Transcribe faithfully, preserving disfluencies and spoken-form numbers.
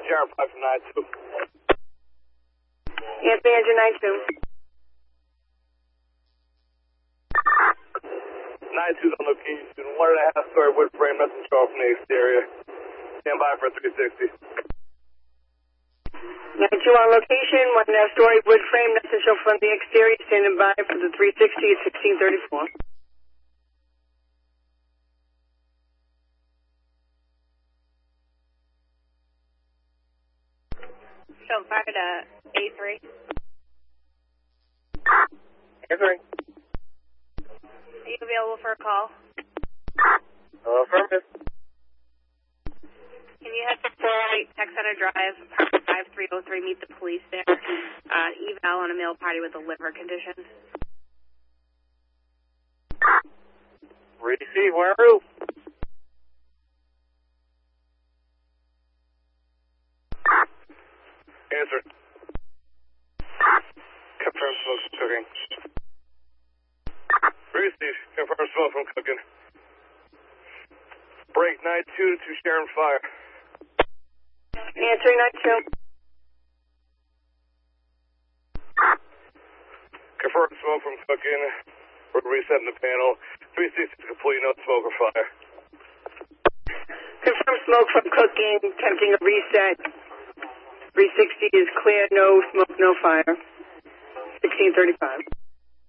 Sharon five from nine two. Anthony, engine nine two. nine two's on location. One and a half story wood frame, nothing show from the exterior. Stand by for a three sixty. nine two on location, one and a half story wood frame, nothing show from the exterior. Standing by for the three sixty at sixteen thirty-four. Show fire to A three. A three. Are you available for a call? Uh, affirmative. Can you head to four oh eight Tech Center Drive, apartment five three oh three, meet the police there? Uh, eval on a male party with a liver condition. Receive, where are you? Answer. Confirm smoke from cooking. Receive. Confirm smoke from cooking. Break nine two to Sharon Fire. Answering nine two. Confirm smoke from cooking. We're resetting the panel. three sixty is complete, no smoke or fire. Confirm smoke from cooking, attempting a reset. three sixty is clear, no smoke, no fire. sixteen thirty-five.